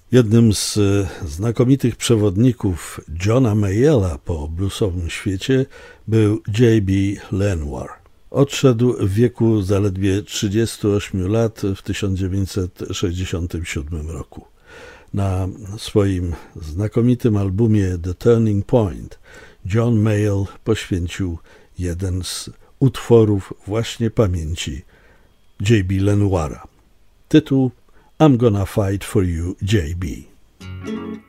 Jednym z znakomitych przewodników Johna Mayalla po bluesowym świecie był J.B. Lenoir. Odszedł w wieku zaledwie 38 lat w 1967 roku. Na swoim znakomitym albumie The Turning Point John Mayall poświęcił jeden z utworów właśnie pamięci J.B. Lenoira. Tytuł I'm Gonna Fight for You, J.B.